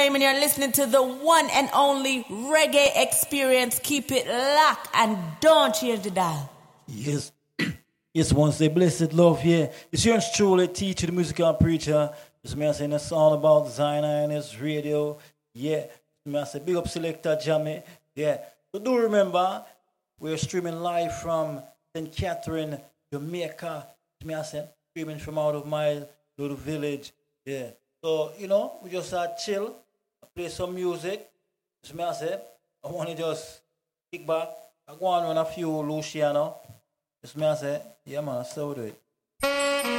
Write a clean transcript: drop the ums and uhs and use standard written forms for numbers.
And you're listening to the one and only reggae experience. Keep it locked and don't change the dial. Yes. Yes, once they blessed love here. It's yours truly, teacher, the musical preacher. It's me saying it's all about Zion and his radio. Yeah. It's me say big up selector Jamie. Yeah. So do remember, we're streaming live from St. Catherine, Jamaica. It's me say streaming from out of my little village. Yeah. So, we just chill, play some music. It's me say, I want to just kick back. I go on a few Luciano. It's me say, yeah man, so do it.